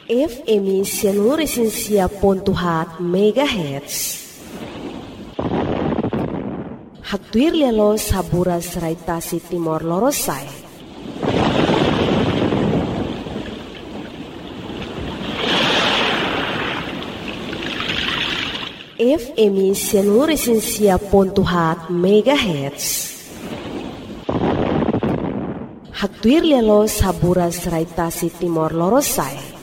FM 104.7 MHz. Hatuir lelo saburas raitasi Timor Lorosai. FM 104.7 MHz. Hatuir lelo saburas raitasi Timor Lorosai.